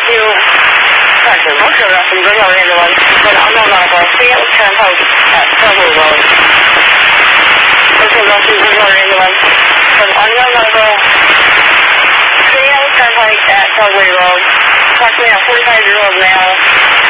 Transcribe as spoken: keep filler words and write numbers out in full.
You, gotcha. Most of us in Bristol ambulance, but unknown medical, C L Turnpike at Subway Road. Most of us in Bristol ambulance, from unknown medical, C L Turnpike at Subway Road. Approximately a forty-five-year-old male.